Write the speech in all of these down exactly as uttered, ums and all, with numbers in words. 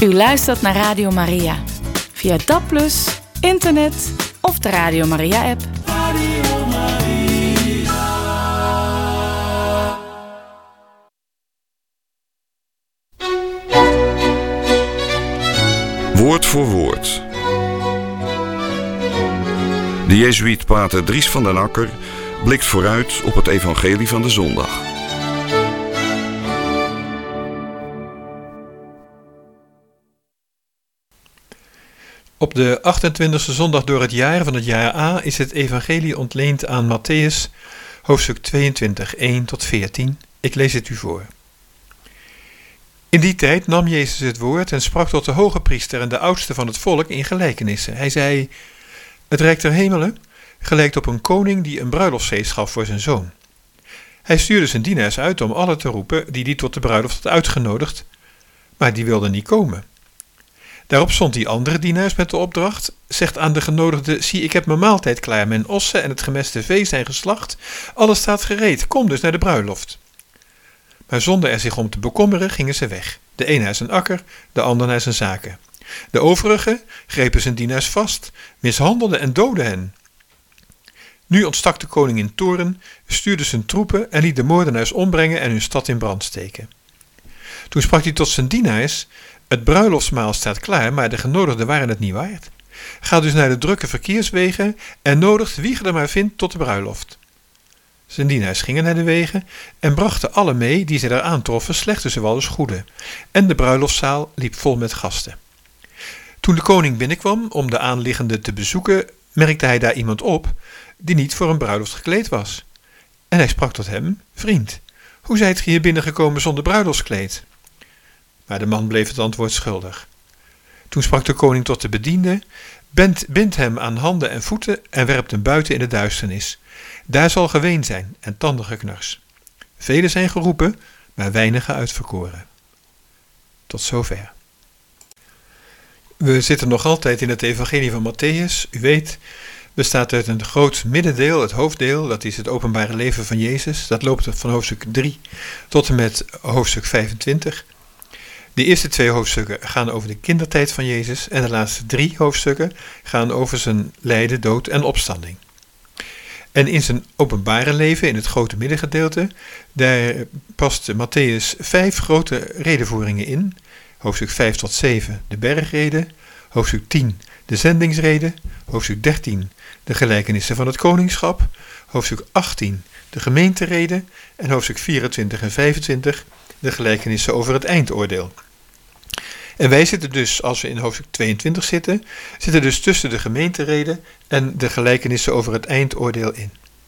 U luistert naar Radio Maria. Via D A B plus, internet of de Radio Maria-app. Radio Maria. Woord voor woord. De jezuïet pater Dries van den Akker blikt vooruit op het evangelie van de zondag. Op de achtentwintigste zondag door het jaar van het jaar A is het evangelie ontleend aan Matthäus, hoofdstuk tweeëntwintig, één tot veertien. Ik lees het u voor. In die tijd nam Jezus het woord en sprak tot de hoge priester en de oudste van het volk in gelijkenissen. Hij zei: Het rijk der hemelen gelijkt op een koning die een bruiloftsfeest gaf voor zijn zoon. Hij stuurde zijn dienaars uit om alle te roepen die die tot de bruiloft had uitgenodigd, maar die wilden niet komen. Daarop zond hij andere dienaars met de opdracht: Zegt aan de genodigden: Zie, ik heb mijn maaltijd klaar, mijn ossen en het gemeste vee zijn geslacht, alles staat gereed, kom dus naar de bruiloft. Maar zonder er zich om te bekommeren gingen ze weg, de een naar zijn akker, de ander naar zijn zaken. De overigen grepen zijn dienaars vast, mishandelden en doodden hen. Nu ontstak de koning in toorn, stuurde zijn troepen en liet de moordenaars ombrengen en hun stad in brand steken. Toen sprak hij tot zijn dienaars: Het bruiloftsmaal staat klaar, maar de genodigden waren het niet waard. Ga dus naar de drukke verkeerswegen en nodigt wie je er maar vindt tot de bruiloft. Zijn dienaars gingen naar de wegen en brachten alle mee die ze daar aantroffen, slechte zowel als goede. En de bruiloftszaal liep vol met gasten. Toen de koning binnenkwam om de aanliggenden te bezoeken, merkte hij daar iemand op die niet voor een bruiloft gekleed was. En hij sprak tot hem: Vriend, hoe zijt ge hier binnengekomen zonder bruiloftskleed? Maar de man bleef het antwoord schuldig. Toen sprak de koning tot de bediende: Bind, bind hem aan handen en voeten en werpt hem buiten in de duisternis. Daar zal geween zijn en tandengeknars. Velen zijn geroepen, maar weinigen uitverkoren. Tot zover. We zitten nog altijd in het evangelie van Matthäus. U weet, bestaat uit een groot middendeel, het hoofddeel, dat is het openbare leven van Jezus. Dat loopt van hoofdstuk drie tot en met hoofdstuk vijfentwintig. De eerste twee hoofdstukken gaan over de kindertijd van Jezus en de laatste drie hoofdstukken gaan over zijn lijden, dood en opstanding. En in zijn openbare leven, in het grote middengedeelte, daar past Matthäus vijf grote redevoeringen in. Hoofdstuk vijf tot zeven, de bergrede. Hoofdstuk tien, de zendingsrede. Hoofdstuk dertien, de gelijkenissen van het koningschap. Hoofdstuk achttien, de gemeenterede. En hoofdstuk vierentwintig en vijfentwintig, de gelijkenissen over het eindoordeel. En wij zitten dus, als we in hoofdstuk tweeëntwintig zitten, zitten dus tussen de gemeenterede en de gelijkenissen over het eindoordeel in.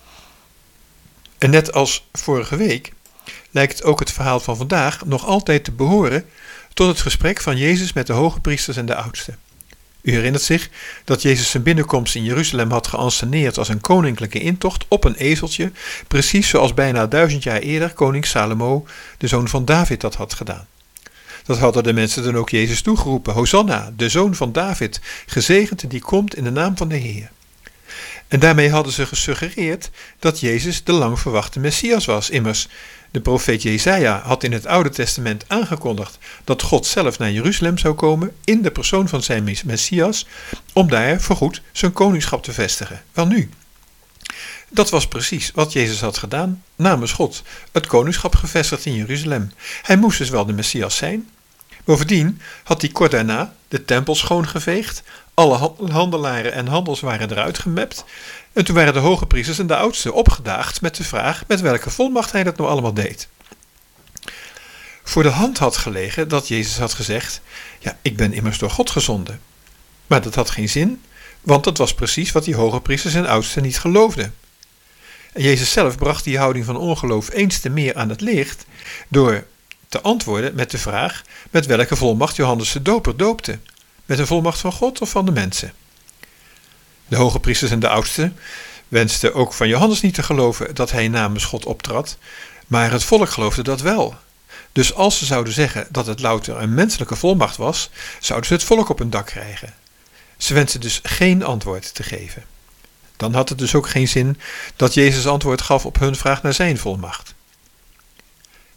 En net als vorige week lijkt ook het verhaal van vandaag nog altijd te behoren tot het gesprek van Jezus met de hoge priesters en de oudsten. U herinnert zich dat Jezus zijn binnenkomst in Jeruzalem had geanceneerd als een koninklijke intocht op een ezeltje, precies zoals bijna duizend jaar eerder koning Salomo, de zoon van David, dat had gedaan. Dat hadden de mensen dan ook Jezus toegeroepen: Hosanna, de zoon van David, gezegende die komt in de naam van de Heer. En daarmee hadden ze gesuggereerd dat Jezus de lang verwachte Messias was. Immers, de profeet Jesaja had in het Oude Testament aangekondigd dat God zelf naar Jeruzalem zou komen in de persoon van zijn Messias, om daar voorgoed zijn koningschap te vestigen. Welnu, dat was precies wat Jezus had gedaan, namens God, het koningschap gevestigd in Jeruzalem. Hij moest dus wel de Messias zijn. Bovendien had hij kort daarna de tempel schoongeveegd, alle handelaren en handels waren eruit gemapt, en toen waren de hoge priesters en de oudsten opgedaagd met de vraag met welke volmacht hij dat nou allemaal deed. Voor de hand had gelegen dat Jezus had gezegd: ja, ik ben immers door God gezonden. Maar dat had geen zin, want dat was precies wat die hoge priesters en oudsten niet geloofden. En Jezus zelf bracht die houding van ongeloof eens te meer aan het licht door te antwoorden met de vraag met welke volmacht Johannes de Doper doopte. Met een volmacht van God of van de mensen? De hoge priesters en de oudsten wensten ook van Johannes niet te geloven dat hij namens God optrad, maar het volk geloofde dat wel. Dus als ze zouden zeggen dat het louter een menselijke volmacht was, zouden ze het volk op hun dak krijgen. Ze wensten dus geen antwoord te geven. Dan had het dus ook geen zin dat Jezus antwoord gaf op hun vraag naar zijn volmacht.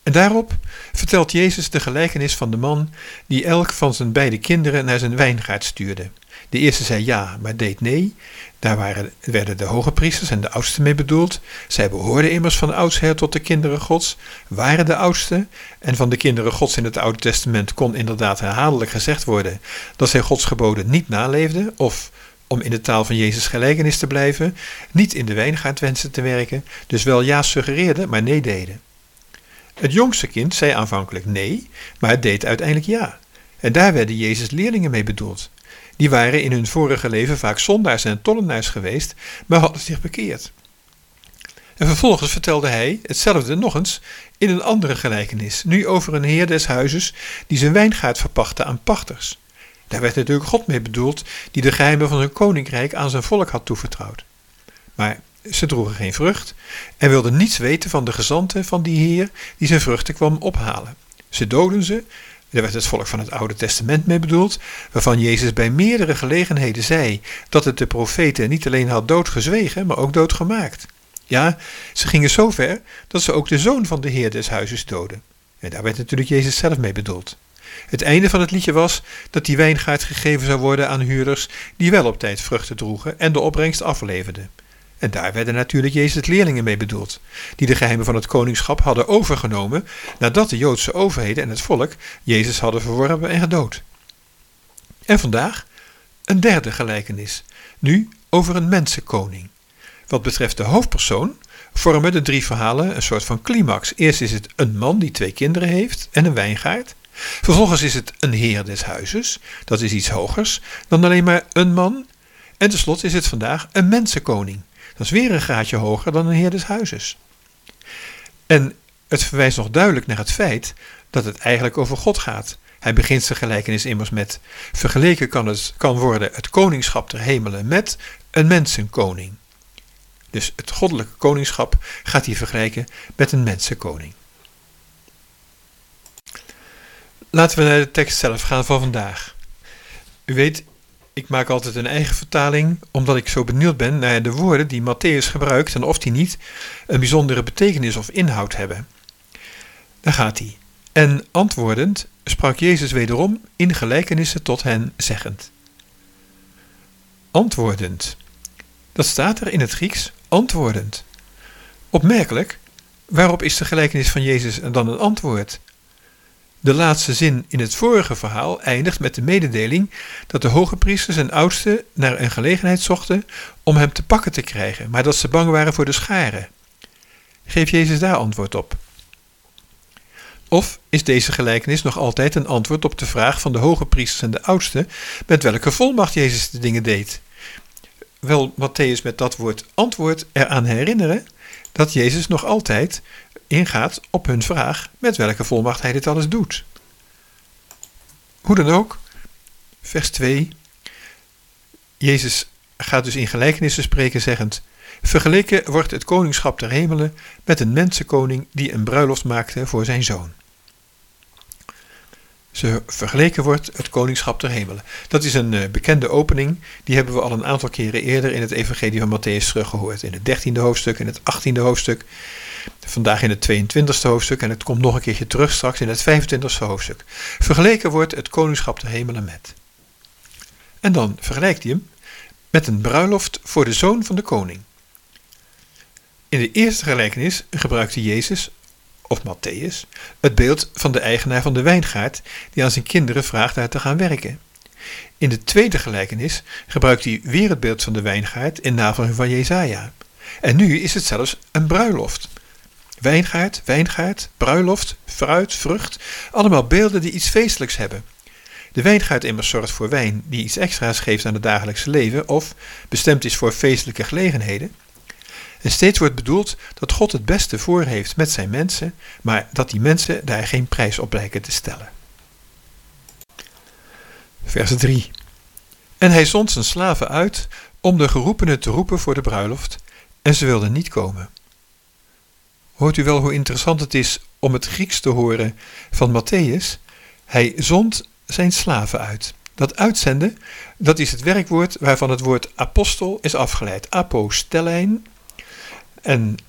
En daarop vertelt Jezus de gelijkenis van de man die elk van zijn beide kinderen naar zijn wijngaard stuurde. De eerste zei ja, maar deed nee. Daar waren, werden de hoge priesters en de oudsten mee bedoeld. Zij behoorden immers van oudsher tot de kinderen Gods, waren de oudsten. En van de kinderen Gods in het Oude Testament kon inderdaad herhaaldelijk gezegd worden dat zij Gods geboden niet naleefden, of, om in de taal van Jezus gelijkenis te blijven, niet in de wijngaard wensen te werken, dus wel ja suggereerden, maar nee deden. Het jongste kind zei aanvankelijk nee, maar het deed uiteindelijk ja. En daar werden Jezus' leerlingen mee bedoeld. Die waren in hun vorige leven vaak zondaars en tollenaars geweest, maar hadden zich bekeerd. En vervolgens vertelde hij hetzelfde nog eens in een andere gelijkenis, nu over een heer des huizes die zijn wijngaard verpachtte aan pachters. Daar werd natuurlijk God mee bedoeld, die de geheimen van zijn koninkrijk aan zijn volk had toevertrouwd. Maar ze droegen geen vrucht en wilden niets weten van de gezanten van die heer die zijn vruchten kwam ophalen. Ze doden ze. Daar werd het volk van het Oude Testament mee bedoeld, waarvan Jezus bij meerdere gelegenheden zei dat het de profeten niet alleen had doodgezwegen, maar ook doodgemaakt. Ja, ze gingen zo ver dat ze ook de zoon van de heer des huizes doden. En daar werd natuurlijk Jezus zelf mee bedoeld. Het einde van het liedje was dat die wijngaard gegeven zou worden aan huurders die wel op tijd vruchten droegen en de opbrengst afleverden. En daar werden natuurlijk Jezus' leerlingen mee bedoeld, die de geheimen van het koningschap hadden overgenomen nadat de Joodse overheden en het volk Jezus hadden verworpen en gedood. En vandaag een derde gelijkenis, nu over een mensenkoning. Wat betreft de hoofdpersoon vormen de drie verhalen een soort van climax. Eerst is het een man die twee kinderen heeft en een wijngaard. Vervolgens is het een heer des huizes, dat is iets hogers dan alleen maar een man. En tenslotte is het vandaag een mensenkoning. Dat is weer een graadje hoger dan een heer des huizes. En het verwijst nog duidelijk naar het feit dat het eigenlijk over God gaat. Hij begint zijn gelijkenis immers met: vergeleken kan, het, kan worden het koningschap der hemelen met een mensenkoning. Dus het goddelijke koningschap gaat hij vergelijken met een mensenkoning. Laten we naar de tekst zelf gaan van vandaag. U weet, ik maak altijd een eigen vertaling, omdat ik zo benieuwd ben naar de woorden die Mattheüs gebruikt en of die niet een bijzondere betekenis of inhoud hebben. Daar gaat hij. En antwoordend sprak Jezus wederom in gelijkenissen tot hen, zeggend. Antwoordend. Dat staat er in het Grieks, antwoordend. Opmerkelijk, waarop is de gelijkenis van Jezus dan een antwoord? De laatste zin in het vorige verhaal eindigt met de mededeling dat de hoge priesters en oudsten naar een gelegenheid zochten om hem te pakken te krijgen, maar dat ze bang waren voor de scharen. Geeft Jezus daar antwoord op? Of is deze gelijkenis nog altijd een antwoord op de vraag van de hoge priesters en de oudsten met welke volmacht Jezus de dingen deed? Wil Mattheüs met dat woord antwoord eraan herinneren dat Jezus nog altijd ingaat op hun vraag met welke volmacht hij dit alles doet. Hoe dan ook, vers twee. Jezus gaat dus in gelijkenissen spreken zeggend: vergeleken wordt het koningschap der hemelen met een mensenkoning die een bruiloft maakte voor zijn zoon. Ze vergeleken wordt het koningschap der hemelen. Dat is een uh, bekende opening, die hebben we al een aantal keren eerder in het evangelie van Mattheüs teruggehoord. In het dertiende hoofdstuk, in het achttiende hoofdstuk, vandaag in het tweeëntwintigste hoofdstuk en het komt nog een keertje terug straks in het vijfentwintigste hoofdstuk. Vergeleken wordt het koningschap der hemelen met. En dan vergelijkt hij hem met een bruiloft voor de zoon van de koning. In de eerste gelijkenis gebruikte Jezus, of Mattheüs, het beeld van de eigenaar van de wijngaard die aan zijn kinderen vraagt daar te gaan werken. In de tweede gelijkenis gebruikt hij weer het beeld van de wijngaard in navolging van Jesaja. En nu is het zelfs een bruiloft. Wijngaard, wijngaard, bruiloft, fruit, vrucht, allemaal beelden die iets feestelijks hebben. De wijngaard immers zorgt voor wijn die iets extra's geeft aan het dagelijkse leven of bestemd is voor feestelijke gelegenheden. En steeds wordt bedoeld dat God het beste voor heeft met zijn mensen, maar dat die mensen daar geen prijs op lijken te stellen. Vers drie. En hij zond zijn slaven uit om de geroepenen te roepen voor de bruiloft, en ze wilden niet komen. Hoort u wel hoe interessant het is om het Grieks te horen van Mattheüs? Hij zond zijn slaven uit. Dat uitzenden, dat is het werkwoord waarvan het woord apostel is afgeleid. Apostellein. En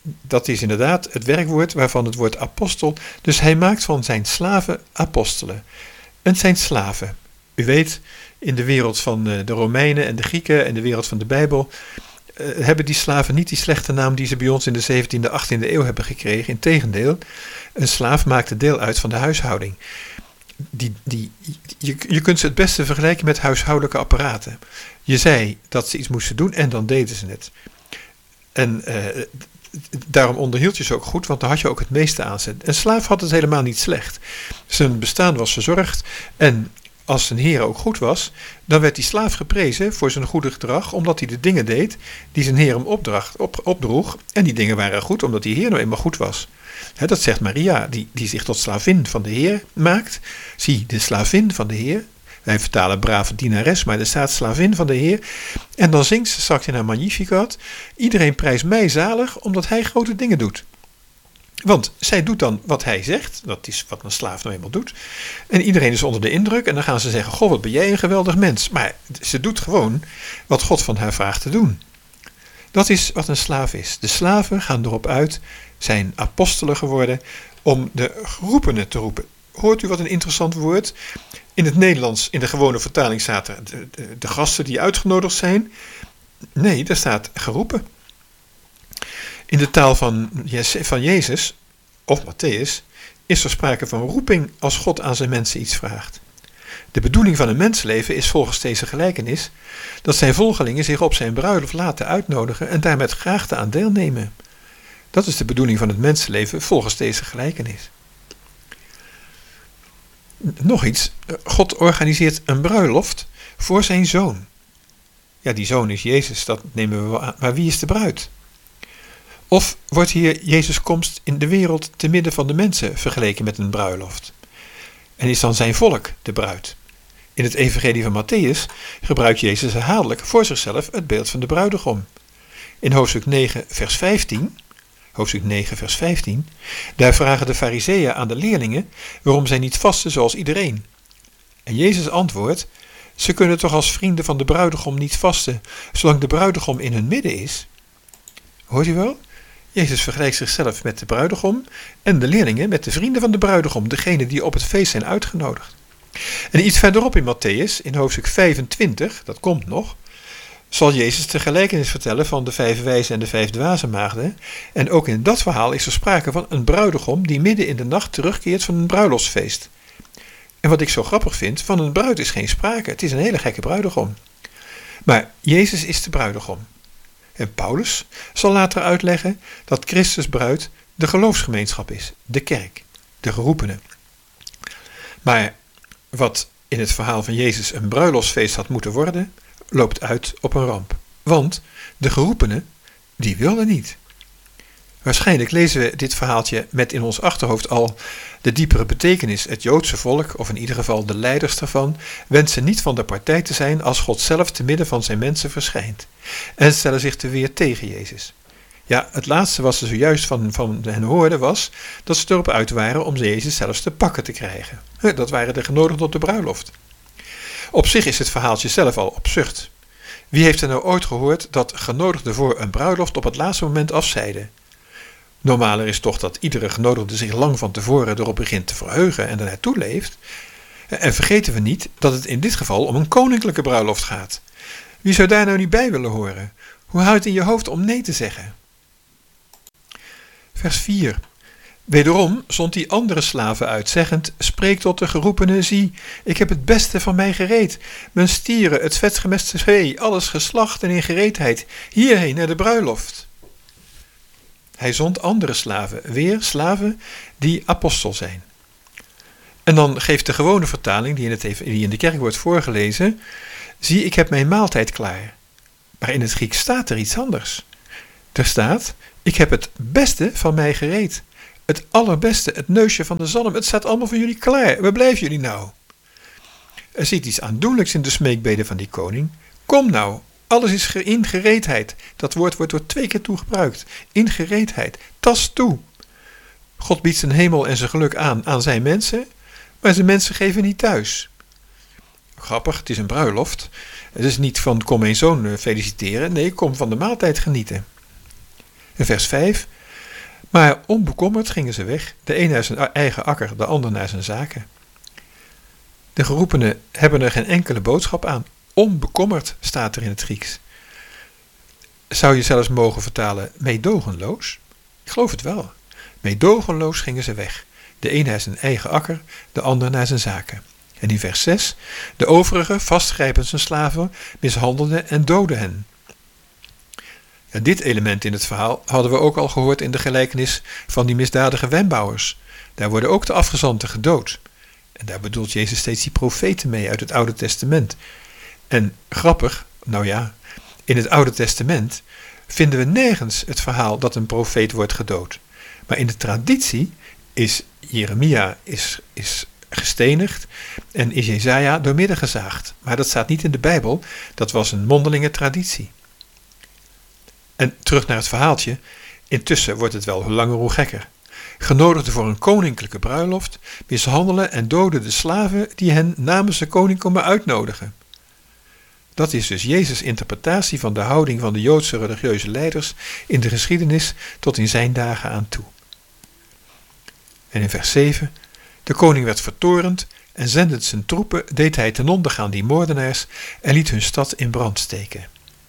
dat is inderdaad het werkwoord waarvan het woord apostel. Dus hij maakt van zijn slaven apostelen. En zijn slaven. U weet, in de wereld van de Romeinen en de Grieken en de wereld van de Bijbel uh, hebben die slaven niet die slechte naam die ze bij ons in de zeventiende, achttiende eeuw hebben gekregen. Integendeel, een slaaf maakte deel uit van de huishouding. Die, die, je, je kunt ze het beste vergelijken met huishoudelijke apparaten. Je zei dat ze iets moesten doen en dan deden ze het. En uh, daarom onderhield je ze ook goed, want dan had je ook het meeste aan ze. Een slaaf had het helemaal niet slecht. Zijn bestaan was verzorgd en als zijn heer ook goed was, dan werd die slaaf geprezen voor zijn goede gedrag, omdat hij de dingen deed die zijn heer hem opdracht, op, opdroeg. En die dingen waren goed, omdat die heer nou eenmaal goed was. He, dat zegt Maria, die, die zich tot slavin van de heer maakt. Zie, de slavin van de heer. Wij vertalen brave dienares, maar er staat slavin van de heer. En dan zingt ze straks in haar Magnificat: iedereen prijst mij zalig, omdat hij grote dingen doet. Want zij doet dan wat hij zegt, dat is wat een slaaf nou eenmaal doet. En iedereen is onder de indruk en dan gaan ze zeggen: goh, wat ben jij een geweldig mens. Maar ze doet gewoon wat God van haar vraagt te doen. Dat is wat een slaaf is. De slaven gaan erop uit, zijn apostelen geworden, om de geroepenen te roepen. Hoort u wat een interessant woord? In het Nederlands, in de gewone vertaling staat er de, de, de gasten die uitgenodigd zijn. Nee, daar staat geroepen. In de taal van, van Jezus, of Matthäus, is er sprake van roeping als God aan zijn mensen iets vraagt. De bedoeling van een mensleven is volgens deze gelijkenis dat zijn volgelingen zich op zijn bruiloft laten uitnodigen en daar met graagte aan deelnemen. Dat is de bedoeling van het mensenleven volgens deze gelijkenis. Nog iets, God organiseert een bruiloft voor zijn zoon. Ja, die zoon is Jezus, dat nemen we wel aan, maar wie is de bruid? Of wordt hier Jezus' komst in de wereld te midden van de mensen vergeleken met een bruiloft? En is dan zijn volk de bruid? In het evangelie van Matthäus gebruikt Jezus herhaaldelijk voor zichzelf het beeld van de bruidegom. In hoofdstuk negen vers vijftien, hoofdstuk negen vers vijftien, daar vragen de farizeeën aan de leerlingen waarom zij niet vasten zoals iedereen. En Jezus antwoordt: ze kunnen toch als vrienden van de bruidegom niet vasten, zolang de bruidegom in hun midden is? Hoort u wel? Jezus vergelijkt zichzelf met de bruidegom en de leerlingen met de vrienden van de bruidegom, degene die op het feest zijn uitgenodigd. En iets verderop in Matthäus, in hoofdstuk vijfentwintig, dat komt nog, zal Jezus de gelijkenis vertellen van de vijf wijze en de vijf dwaze maagden. En ook in dat verhaal is er sprake van een bruidegom die midden in de nacht terugkeert van een bruiloftsfeest. En wat ik zo grappig vind, van een bruid is geen sprake, het is een hele gekke bruidegom. Maar Jezus is de bruidegom. En Paulus zal later uitleggen dat Christus bruid de geloofsgemeenschap is, de kerk, de geroepenen. Maar wat in het verhaal van Jezus een bruiloftsfeest had moeten worden, loopt uit op een ramp. Want de geroepenen, die wilden niet. Waarschijnlijk lezen we dit verhaaltje met in ons achterhoofd al de diepere betekenis. Het Joodse volk, of in ieder geval de leiders daarvan, wensen niet van de partij te zijn als God zelf te midden van zijn mensen verschijnt. En stellen zich te weer tegen Jezus. Ja, het laatste wat ze zojuist van, van hen hoorden was dat ze erop uit waren om Jezus zelfs te pakken te krijgen. Dat waren de genodigden op de bruiloft. Op zich is het verhaaltje zelf al absurd. Wie heeft er nou ooit gehoord dat genodigden voor een bruiloft op het laatste moment afzeiden? Normaler is toch dat iedere genodigde zich lang van tevoren erop begint te verheugen en er naartoe leeft. En vergeten we niet dat het in dit geval om een koninklijke bruiloft gaat. Wie zou daar nou niet bij willen horen? Hoe houdt het in je hoofd om nee te zeggen? Vers vier. Wederom zond hij andere slaven uit, zeggend: spreek tot de geroepenen, zie, ik heb het beste van mij gereed. Mijn stieren, het vetgemeste vee, alles geslacht en in gereedheid, hierheen naar de bruiloft. Hij zond andere slaven, weer slaven die apostel zijn. En dan geeft de gewone vertaling, die in, het, die in de kerk wordt voorgelezen: zie, ik heb mijn maaltijd klaar. Maar in het Grieks staat er iets anders. Er staat: ik heb het beste van mij gereed. Het allerbeste, het neusje van de zalm, het staat allemaal voor jullie klaar. Waar blijven jullie nou? Er zit iets aandoenlijks in de smeekbeden van die koning. Kom nou, alles is in gereedheid. Dat woord wordt door twee keer toe gebruikt. In gereedheid, tast toe. God biedt zijn hemel en zijn geluk aan aan zijn mensen, maar zijn mensen geven niet thuis. Grappig, het is een bruiloft. Het is niet van kom mijn zoon feliciteren, nee, kom van de maaltijd genieten. In vers vijf. Maar onbekommerd gingen ze weg, de een naar zijn eigen akker, de ander naar zijn zaken. De geroepenen hebben er geen enkele boodschap aan. Onbekommerd staat er in het Grieks. Zou je zelfs mogen vertalen meedogenloos? Ik geloof het wel. Meedogenloos gingen ze weg. De een naar zijn eigen akker, de ander naar zijn zaken. En in vers zes, de overigen, vastgrijpend zijn slaven, mishandelden en doodden hen. Ja, dit element in het verhaal hadden we ook al gehoord in de gelijkenis van die misdadige wijnbouwers. Daar worden ook de afgezanten gedood. En daar bedoelt Jezus steeds die profeten mee uit het Oude Testament. En grappig, nou ja, in het Oude Testament vinden we nergens het verhaal dat een profeet wordt gedood. Maar in de traditie is Jeremia is, is gestenigd en is Jesaja doormidden gezaagd. Maar dat staat niet in de Bijbel, dat was een mondelinge traditie. En terug naar het verhaaltje, intussen wordt het wel hoe langer hoe gekker. Genodigden voor een koninklijke bruiloft, mishandelen en doden de slaven die hen namens de koning komen uitnodigen. Dat is dus Jezus' interpretatie van de houding van de Joodse religieuze leiders in de geschiedenis tot in zijn dagen aan toe. En in vers zeven, de koning werd vertorend en zendend zijn troepen deed hij ten onder gaan die moordenaars en liet hun stad in brand steken.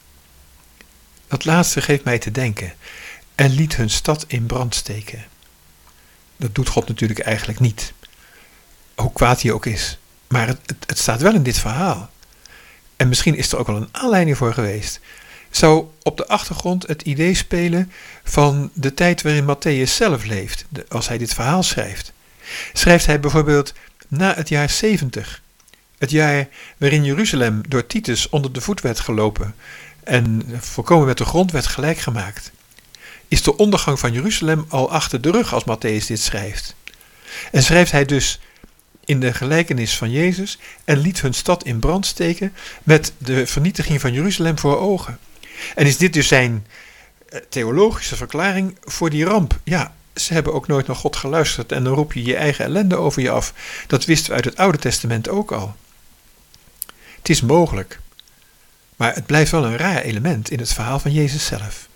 Dat laatste geeft mij te denken, en liet hun stad in brand steken. Dat doet God natuurlijk eigenlijk niet, hoe kwaad hij ook is. Maar het, het, het staat wel in dit verhaal. En misschien is er ook wel een aanleiding voor geweest. Zou op de achtergrond het idee spelen van de tijd waarin Mattheüs zelf leeft, als hij dit verhaal schrijft. Schrijft hij bijvoorbeeld na het jaar zeventig, het jaar waarin Jeruzalem door Titus onder de voet werd gelopen en volkomen met de grond werd gelijk gemaakt. Is de ondergang van Jeruzalem al achter de rug als Mattheüs dit schrijft? En schrijft hij dus in de gelijkenis van Jezus en liet hun stad in brand steken met de vernietiging van Jeruzalem voor ogen. En is dit dus zijn theologische verklaring voor die ramp? Ja, ze hebben ook nooit naar God geluisterd en dan roep je je eigen ellende over je af. Dat wisten we uit het Oude Testament ook al. Het is mogelijk, maar het blijft wel een raar element in het verhaal van Jezus zelf.